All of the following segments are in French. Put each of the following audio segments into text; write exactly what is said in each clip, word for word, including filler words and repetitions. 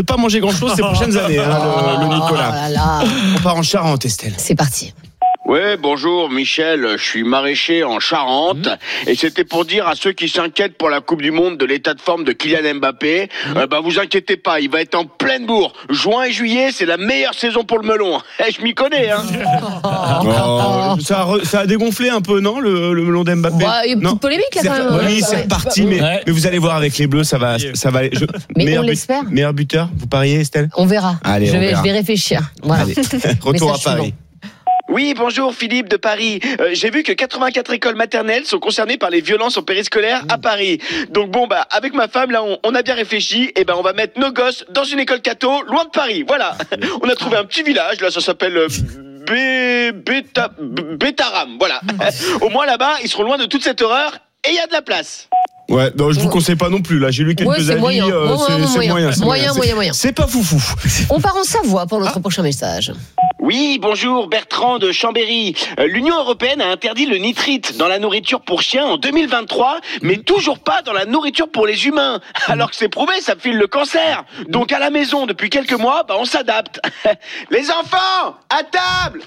pas manger grand-chose ces prochaines années, hein, le, le Nicolas. Oh là là. On part en Charente, Estelle. C'est parti. Ouais, bonjour Michel, je suis maraîcher en Charente mmh. et c'était pour dire à ceux qui s'inquiètent pour la Coupe du Monde de l'état de forme de Kylian Mbappé, mmh. euh, bah vous inquiétez pas, il va être en pleine bourre. Juin et juillet, c'est la meilleure saison pour le melon. Eh, je m'y connais, hein. Oh, ça, a re, ça a dégonflé un peu, non, le, le melon d'Mbappé. Bah, il y a une petite polémique là quand même. Oui, c'est reparti, mais, ouais. mais vous allez voir avec les Bleus, ça va, ça va. Je, mais meilleur on l'espère. But, meilleur buteur, vous pariez, Estelle? On verra. Allez, je, on vais, verra. je vais réfléchir. Voilà. Allez, retour à Paris. Suivant. Oui, bonjour Philippe de Paris. Euh, j'ai vu que quatre-vingt-quatre écoles maternelles sont concernées par les violences au périscolaire à Paris. Donc bon, bah avec ma femme, là, on, on a bien réfléchi. Et ben, on va mettre nos gosses dans une école catho, loin de Paris. Voilà. On a trouvé un petit village, là, ça s'appelle euh, Bé... Béta... Bétaram. Voilà. Au moins là-bas, ils seront loin de toute cette horreur et il y a de la place. Ouais, non, je vous conseille pas non plus. Là, j'ai lu quelques ouais, c'est avis. Moyen. Euh, Bon, c'est, moyen, c'est moyen, moyen, c'est moyen, moyen, moyen. C'est pas foufou. On part en Savoie pour notre ah. prochain message. Oui, bonjour, Bertrand de Chambéry. Euh, L'Union européenne a interdit le nitrite dans la nourriture pour chiens en deux mille vingt-trois, mais toujours pas dans la nourriture pour les humains. Alors que c'est prouvé, ça file le cancer. Donc à la maison, depuis quelques mois, bah on s'adapte. Les enfants, à table.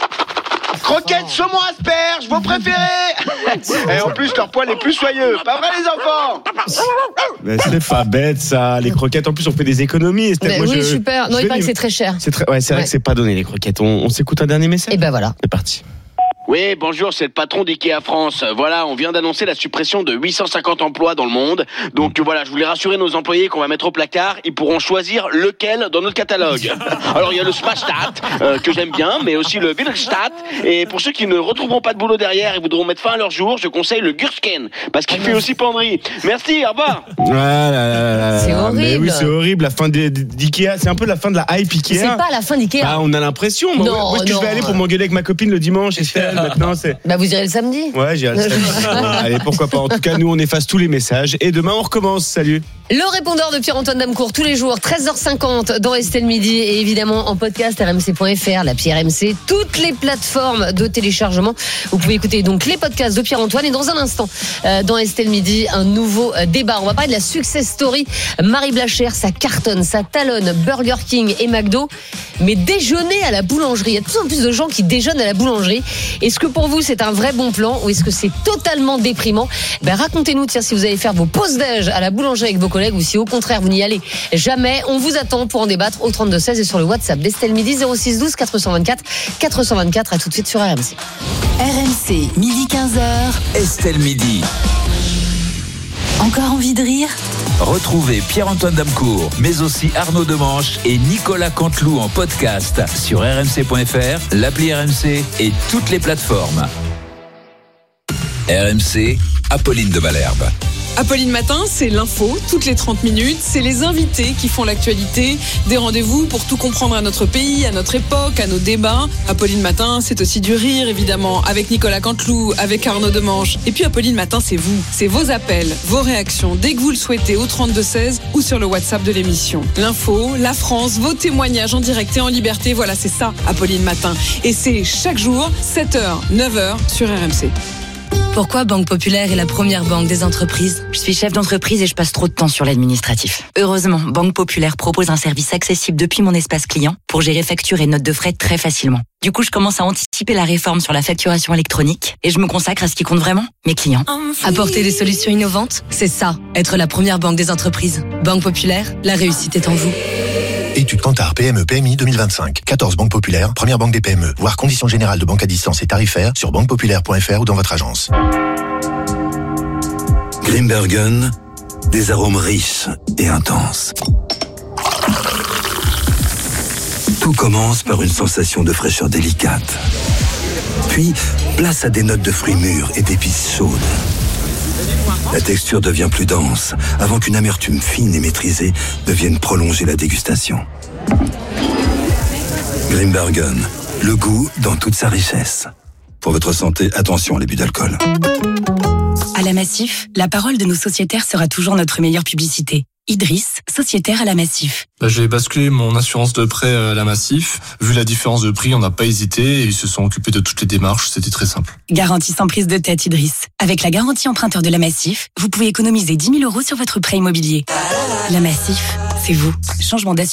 Croquettes, saumon, asperges, vos préférés. Et en plus, leur poil est plus soyeux. Pas vrai, les enfants? Mais c'est pas bête, ça. Les croquettes, en plus, on fait des économies. Mais Moi, oui, je, super. Non, je il paraît les... que c'est très cher. C'est très... Ouais, c'est ouais. vrai que c'est pas donné, les croquettes. On, on s'écoute un dernier message? Et ben voilà. C'est parti. Oui, bonjour, c'est le patron d'IKEA France. Voilà, on vient d'annoncer la suppression de huit cent cinquante emplois dans le monde. Donc voilà, je voulais rassurer nos employés qu'on va mettre au placard. Ils pourront choisir lequel dans notre catalogue. Alors il y a le Smashstat, euh, que j'aime bien, mais aussi le Wilhelmstat. Et pour ceux qui ne retrouveront pas de boulot derrière et voudront mettre fin à leur jour, je conseille le Gursken, parce qu'il fait aussi penderie. Merci, au revoir. Ah là là là c'est là. horrible. Mais oui, c'est horrible. La fin d'IKEA, c'est un peu la fin de la hype IKEA. C'est pas la fin d'IKEA. Bah, on a l'impression. Moi, non, où est-ce que non. je vais aller pour m'engueuler avec ma copine le dimanche, Estelle? Maintenant, c'est. Bah vous irez le samedi. Ouais, j'irai le samedi. Allez, pourquoi pas. En tout cas, nous, on efface tous les messages. Et demain, on recommence. Salut. Le répondeur de Pierre-Antoine Damecourt tous les jours, treize heures cinquante dans Estelle Midi et évidemment en podcast R M C point F R, l'appli R M C, toutes les plateformes de téléchargement. Vous pouvez écouter donc les podcasts de Pierre-Antoine et dans un instant, euh, dans Estelle Midi, un nouveau euh, débat. On va parler de la success story. Marie Blachère, ça cartonne, ça talonne Burger King et McDo. Mais déjeuner à la boulangerie, il y a de plus en plus de gens qui déjeunent à la boulangerie. Est-ce que pour vous c'est un vrai bon plan ou est-ce que c'est totalement déprimant? Ben racontez-nous tiens, si vous allez faire vos pauses déj à la boulangerie avec vos collègues ou si au contraire vous n'y allez jamais. On vous attend pour en débattre au trente-deux seize et sur le WhatsApp d'Estelle Midi zéro six douze quatre cent vingt-quatre quatre cent vingt-quatre. À tout de suite sur R M C. R M C, midi quinze heures. Estelle Midi. Encore envie de rire? Retrouvez Pierre-Antoine Damecourt, mais aussi Arnaud Demanche et Nicolas Canteloup en podcast sur R M C point F R, l'appli R M C et toutes les plateformes. R M C, Apolline de Malherbe. Apolline Matin, c'est l'info, toutes les trente minutes. C'est les invités qui font l'actualité. Des rendez-vous pour tout comprendre à notre pays, à notre époque, à nos débats. Apolline Matin, c'est aussi du rire, évidemment, avec Nicolas Canteloup, avec Arnaud Demanche. Et puis Apolline Matin, c'est vous. C'est vos appels, vos réactions, dès que vous le souhaitez, au trente-deux seize ou sur le WhatsApp de l'émission. L'info, la France, vos témoignages en direct et en liberté. Voilà, c'est ça, Apolline Matin. Et c'est chaque jour, sept heures, neuf heures, sur R M C. Pourquoi Banque Populaire est la première banque des entreprises? Je suis chef d'entreprise et je passe trop de temps sur l'administratif. Heureusement, Banque Populaire propose un service accessible depuis mon espace client pour gérer factures et notes de frais très facilement. Du coup, je commence à anticiper la réforme sur la facturation électronique et je me consacre à ce qui compte vraiment, mes clients. Apporter des solutions innovantes, c'est ça, être la première banque des entreprises. Banque Populaire, la réussite est en vous. Étude Kantar P M E P M I deux mille vingt-cinq. quatorze banques populaires, première banque des P M E. Voir conditions générales de banque à distance et tarifaires sur banque populaire point F R ou dans votre agence. Grimbergen, des arômes riches et intenses. Tout commence par une sensation de fraîcheur délicate. Puis, place à des notes de fruits mûrs et d'épices chaudes. La texture devient plus dense, avant qu'une amertume fine et maîtrisée ne vienne prolonger la dégustation. Grimbergen, le goût dans toute sa richesse. Pour votre santé, attention à l'abus d'alcool. À la Massif, la parole de nos sociétaires sera toujours notre meilleure publicité. Idriss, sociétaire à la Massif. Bah, j'ai basculé mon assurance de prêt à la Massif. Vu la différence de prix, on n'a pas hésité et ils se sont occupés de toutes les démarches. C'était très simple. Garantie sans prise de tête, Idriss. Avec la garantie emprunteur de la Massif, vous pouvez économiser dix mille euros sur votre prêt immobilier. La Massif, c'est vous. Changement d'assurance.